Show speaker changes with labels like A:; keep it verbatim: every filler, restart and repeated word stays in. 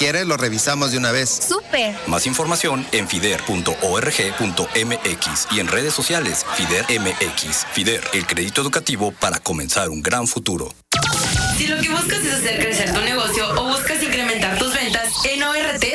A: quiere, lo revisamos de una vez.
B: ¡Súper!
C: Más información en fider punto org punto mx y en redes sociales Fider M X. Fider, el crédito educativo para comenzar un gran futuro.
D: Si lo que buscas es hacer crecer tu negocio o buscas incrementar tus ventas, en O R T